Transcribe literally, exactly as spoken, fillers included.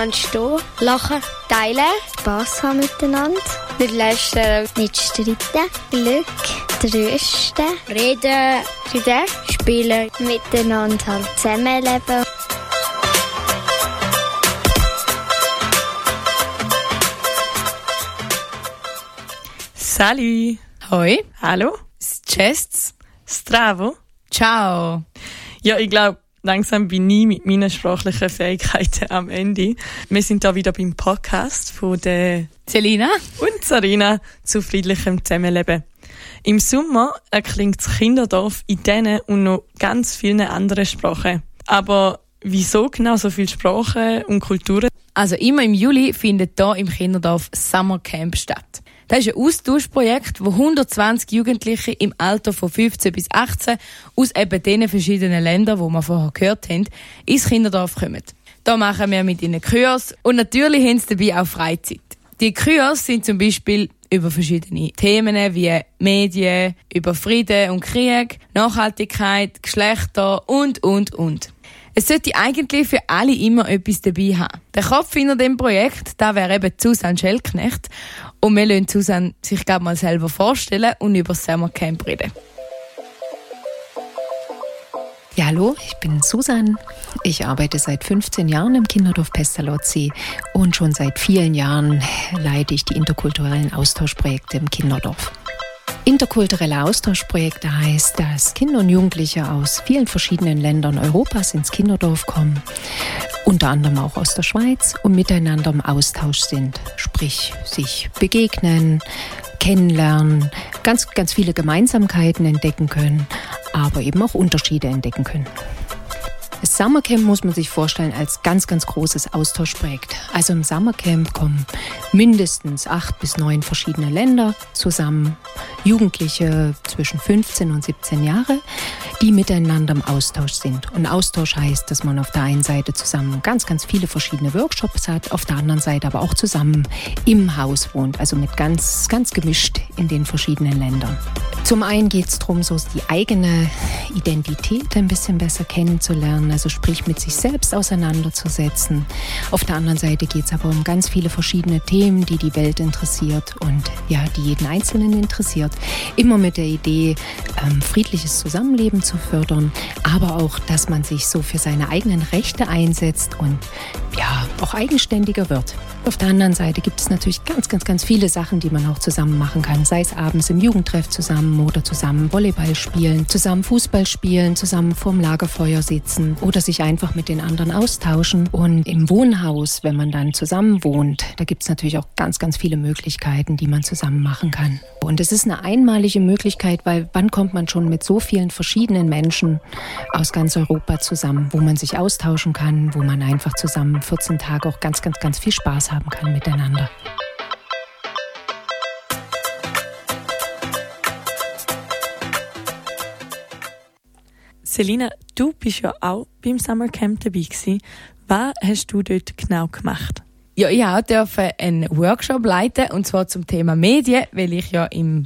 Anstehen, lachen, teilen, Spass haben miteinander, nicht lästern, nicht streiten, Glück, trösten, reden, reden, spielen, miteinander halt zusammenleben. Salut! Hoi! Hallo! Cześć! Zdravo! Ciao! Ja, ich glaube, langsam bin ich mit meinen sprachlichen Fähigkeiten am Ende. Wir sind da wieder beim Podcast von der Selina und Sarina zu friedlichem Zusammenleben. Im Sommer erklingt das Kinderdorf in diesen und noch ganz vielen anderen Sprachen. Aber wieso genau so viele Sprachen und Kulturen? Also immer im Juli findet hier im Kinderdorf Summer Camp statt. Das ist ein Austauschprojekt, wo hundertzwanzig Jugendliche im Alter von fünfzehn bis achtzehn aus eben diesen verschiedenen Ländern, die wir vorher gehört haben, ins Kinderdorf kommen. Da machen wir mit ihnen Kurs und natürlich haben sie dabei auch Freizeit. Die Kurs sind zum Beispiel über verschiedene Themen wie Medien, über Frieden und Krieg, Nachhaltigkeit, Geschlechter und, und, und. Es sollte eigentlich für alle immer etwas dabei haben. Der Kopf hinter dem Projekt, da wäre eben Susanne Schellknecht. Und wir lassen Susanne sich gerade mal selber vorstellen und über das Sommercamp reden. Ja, hallo, ich bin Susanne. Ich arbeite seit fünfzehn Jahren im Kinderdorf Pestalozzi und schon seit vielen Jahren leite ich die interkulturellen Austauschprojekte im Kinderdorf. Interkulturelle Austauschprojekte heißt, dass Kinder und Jugendliche aus vielen verschiedenen Ländern Europas ins Kinderdorf kommen, unter anderem auch aus der Schweiz, und miteinander im Austausch sind, sprich sich begegnen, kennenlernen, ganz, ganz viele Gemeinsamkeiten entdecken können, aber eben auch Unterschiede entdecken können. Das Summercamp muss man sich vorstellen als ganz, ganz großes Austauschprojekt. Also im Summercamp kommen mindestens acht bis neun verschiedene Länder zusammen, Jugendliche zwischen fünfzehn und siebzehn Jahre, die miteinander im Austausch sind. Und Austausch heißt, dass man auf der einen Seite zusammen ganz, ganz viele verschiedene Workshops hat, auf der anderen Seite aber auch zusammen im Haus wohnt, also mit ganz, ganz gemischt in den verschiedenen Ländern. Zum einen geht es darum, so die eigene Identität ein bisschen besser kennenzulernen, also sprich mit sich selbst auseinanderzusetzen. Auf der anderen Seite geht es aber um ganz viele verschiedene Themen, die die Welt interessiert und ja, die jeden Einzelnen interessiert. Immer mit der Idee, ähm, friedliches Zusammenleben zu fördern, aber auch, dass man sich so für seine eigenen Rechte einsetzt und ja, auch eigenständiger wird. Auf der anderen Seite gibt es natürlich ganz, ganz, ganz viele Sachen, die man auch zusammen machen kann. Sei es abends im Jugendtreff zusammen oder zusammen Volleyball spielen, zusammen Fußball spielen, zusammen vorm Lagerfeuer sitzen oder sich einfach mit den anderen austauschen. Und im Wohnhaus, wenn man dann zusammen wohnt, da gibt es natürlich auch ganz, ganz viele Möglichkeiten, die man zusammen machen kann. Und es ist eine einmalige Möglichkeit, weil wann kommt man schon mit so vielen verschiedenen Menschen aus ganz Europa zusammen, wo man sich austauschen kann, wo man einfach zusammen vierzehn Tage auch ganz, ganz, ganz viel Spaß haben kann miteinander. Selina, du bist ja auch beim Summercamp dabei gewesen. Was hast du dort genau gemacht? Ja, ich durfte einen Workshop leiten, und zwar zum Thema Medien, weil ich ja im